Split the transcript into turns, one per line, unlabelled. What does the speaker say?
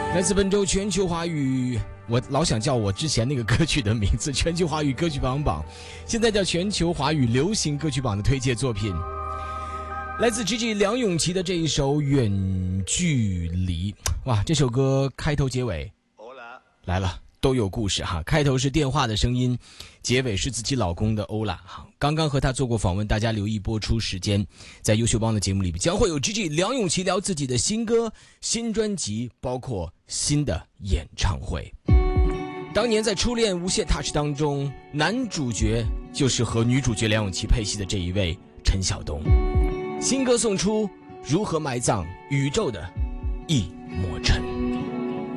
来自本周全球华语，我老想叫我之前那个歌曲的名字，全球华语歌曲排行榜，现在叫全球华语流行歌曲榜的推荐作品，来自 Gigi 梁咏琪的这一首《远距离》。哇，这首歌开头结尾来了，都有故事哈。开头是电话的声音，结尾是自己老公的欧拉。刚刚和他做过访问，大家留意播出时间，在优秀帮的节目里将会有 Gigi 梁咏琪聊自己的新歌、新专辑，包括新的演唱会。当年在《初恋无限 Touch》当中，男主角就是和女主角梁咏琪配戏的这一位陈晓东。新歌送出，如何埋葬宇宙的一抹尘。